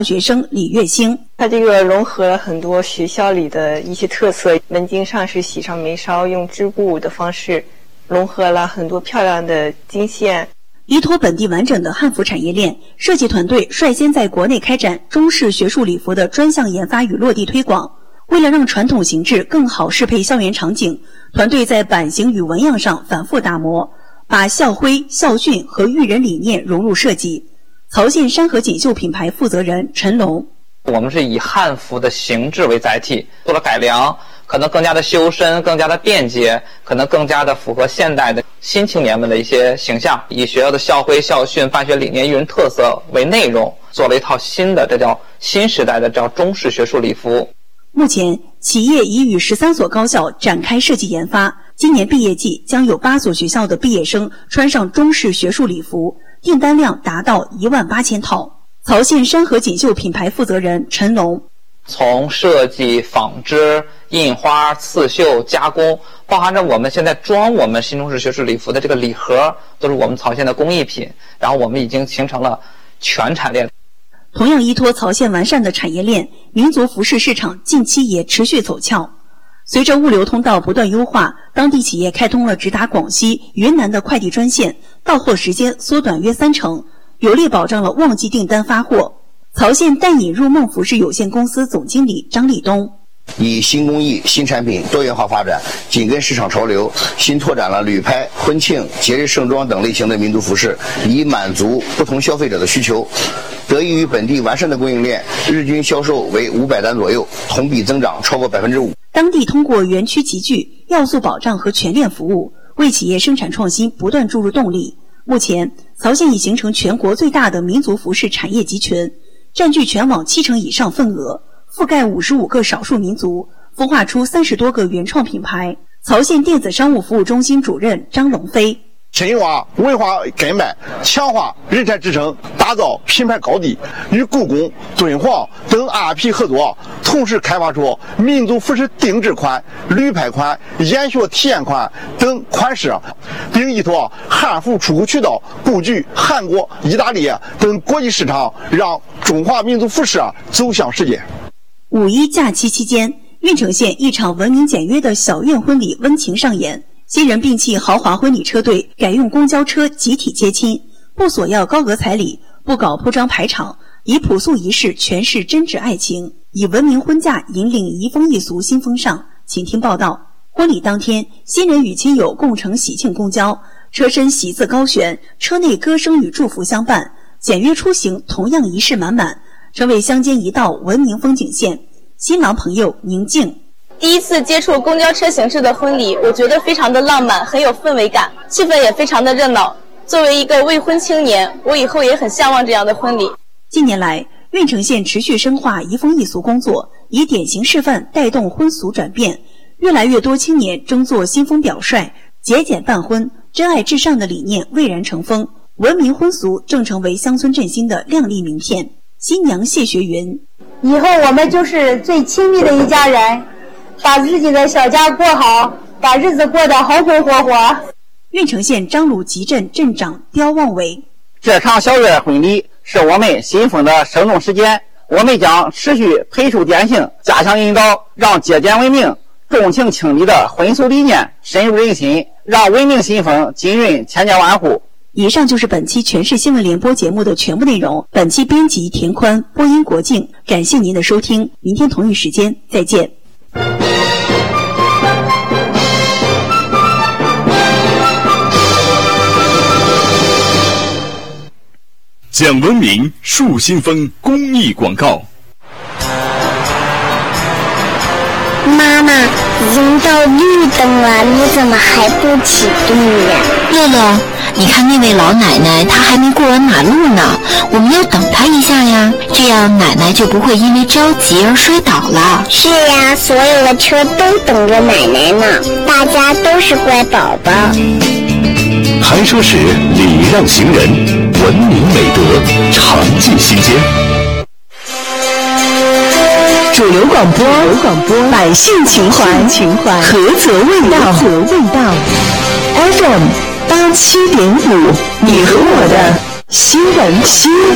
学生李月星。 它这个融合了很多学校里的一些特色，门襟上是喜上眉梢，用织布的方式融合了很多漂亮的金线。 依托本地完整的汉服产业链，设计团队率先在国内开展中式学术礼服的专项研发与落地推广。为了让传统形制更好适配校园场景，团队在版型与纹样上反复打磨，把校徽、校训和育人理念融入设计。曹县山河锦绣品牌负责人陈龙， 我们是以汉服的形制为载体做了改良，可能更加的修身，更加的便捷，可能更加的符合现代的新青年们的一些形象，以学校的校徽、校训、办学理念、育人特色为内容，做了一套新的，这叫新时代的叫中式学术礼服。 目前企业已与13所高校展开设计研发，今年毕业季将有8所学校的毕业生穿上中式学术礼服，订单量达到18000套。曹县山河锦绣品牌负责人陈龙， 从设计、纺织、印花、刺绣、加工，包含着我们现在装我们新中式学术礼服的这个礼盒，都是我们曹县的工艺品，然后我们已经形成了全产链。 同样依托曹县完善的产业链，民族服饰市场近期也持续走俏。随着物流通道不断优化，当地企业开通了直达广西、云南的快递专线，到货时间缩短约30%，有力保障了旺季订单发货。曹县带你入梦服饰有限公司总经理张立东， 以新工艺、新产品多元化发展，紧跟市场潮流，新拓展了旅拍、婚庆、节日盛装等类型的民族服饰，以满足不同消费者的需求。得益于本地完善的供应链，日均销售为500单左右，同比增长超过5%。 当地通过园区集聚、要素保障和全链服务，为企业生产创新不断注入动力。目前，曹县已形成全国最大的民族服饰产业集群，占据全网70%以上份额，覆盖55个少数民族，孵化出30多个原创品牌。曹县电子商务服务中心主任张龙飞， 深挖文化根脉，强化人才支撑，打造品牌高地，与故宫、敦煌等 RP 合作，同时开发出民族服饰定制款、旅拍款、研学体验款等款式，并依托汉服出口渠道布局韩国、意大利等国际市场，让中华民族服饰走向世界。 五一假期期间，运城县一场文明简约的小院婚礼温情上演。新人摒弃豪华婚礼车队，改用公交车集体接亲，不索要高额彩礼，不搞铺张排场，以朴素仪式诠释真挚爱情，以文明婚嫁引领移风易俗新风尚。请听报道。婚礼当天，新人与亲友共乘喜庆公交，车身喜字高悬，车内歌声与祝福相伴，简约出行同样仪式满满，成为乡间一道文明风景线。新郎朋友宁静， 第一次接触公交车形式的婚礼，我觉得非常的浪漫，很有氛围感，气氛也非常的热闹。作为一个未婚青年，我以后也很向往这样的婚礼。 近年来，运城县持续深化移风易俗工作，以典型示范带动婚俗转变。越来越多青年争做新风表率，节俭办婚、真爱至上的理念蔚然成风，文明婚俗正成为乡村振兴的亮丽名片。新娘谢学云， 以后我们就是最亲密的一家人，把自己的小家过好，把日子过得红红火火。 运城县张鲁集镇镇长刁旺伟， 这场小月婚礼是我们新风的生动实践，我们将持续培树典型，加强引导，让节俭为名、重情轻礼的婚俗理念深入人心，让文明新风浸润千家万户。 以上就是本期全市新闻联播节目的全部内容。本期编辑田宽，播音国静，感谢您的收听，明天同一时间再见。 讲文明树新风公益广告。 妈妈，已经到绿灯了，你怎么还不启动呀？ 乐乐，你看那位老奶奶，她还没过完马路呢，我们要等她一下呀，这样奶奶就不会因为着急而摔倒了。 是呀，所有的车都等着奶奶呢，大家都是乖宝宝。 谈说时礼让行人，文明美德常记心间。 主流广播，百姓情怀，菏泽味道，FM 87.5，你和我的新闻